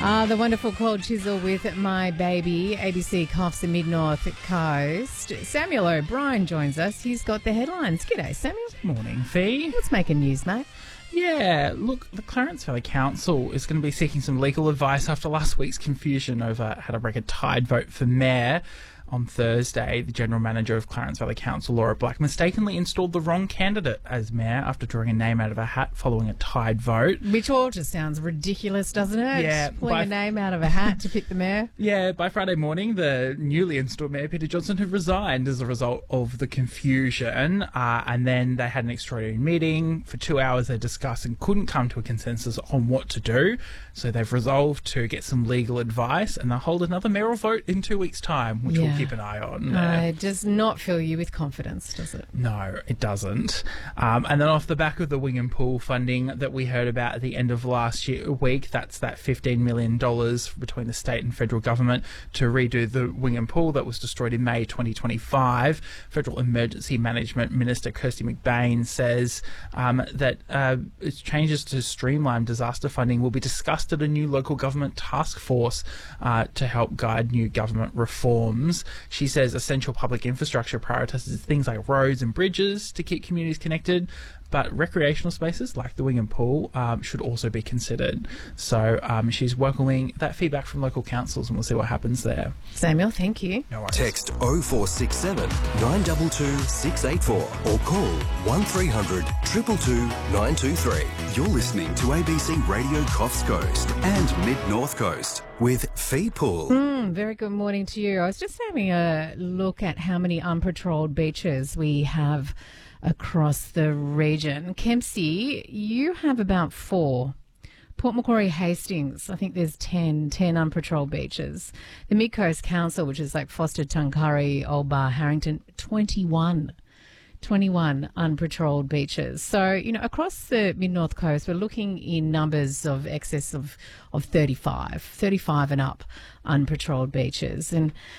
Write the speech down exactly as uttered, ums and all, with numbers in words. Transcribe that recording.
Ah, the wonderful Cold Chisel with My Baby. A B C coughs the Mid-North Coast. Samuel O'Brien joins us. He's got the headlines. G'day, Samuel. Morning, Fee. What's making news, mate? Yeah, look, the Clarence Valley Council is going to be seeking some legal advice after last week's confusion over how to break a tied vote for mayor. On Thursday, the General Manager of Clarence Valley Council, Laura Black, mistakenly installed the wrong candidate as mayor after drawing a name out of a hat following a tied vote. Which all just sounds ridiculous, doesn't it? Yeah. Pulling by, a name out of a hat to pick the mayor. Yeah, by Friday morning, the newly installed Mayor, Peter Johnson, had resigned as a result of the confusion. Uh, and then they had an extraordinary meeting. For two hours, they discussed and couldn't come to a consensus on what to do. So they've resolved to get some legal advice, and they'll hold another mayoral vote in two weeks' time, which Yeah. we'll keep an eye on. Uh, it does not fill you with confidence, does it? No, it doesn't. Um, and then off the back of the Wing and Pool funding that we heard about at the end of last year, week, that's that fifteen million dollars between the state and federal government to redo the Wing and Pool that was destroyed in May twenty twenty-five. Federal Emergency Management Minister Kirsty McBain says um, that uh, changes to streamline disaster funding will be discussed at a new local government task force uh, to help guide new government reforms. She says essential public infrastructure prioritises things like roads and bridges to keep communities connected, but recreational spaces like the Wing and Pool um, should also be considered. So um, she's welcoming that feedback from local councils, and we'll see what happens there. Samuel, thank you. No worries. Text oh four six seven, nine two two, six eight four or call one three hundred, two two two, nine two three. You're listening to A B C Radio Coffs Coast and Mid-North Coast with Fee Pool. Mm, very good morning to you. I was just having a look at how many unpatrolled beaches we have across the region. Kempsey, you have about four. Port Macquarie Hastings, I think there's ten, ten unpatrolled beaches. The Mid-Coast Council, which is like Foster, Tuncurry, Old Bar, Harrington, twenty-one. twenty-one unpatrolled beaches. So, you know, across the Mid-North Coast, we're looking in numbers of excess of, of thirty-five, thirty-five and up unpatrolled beaches. And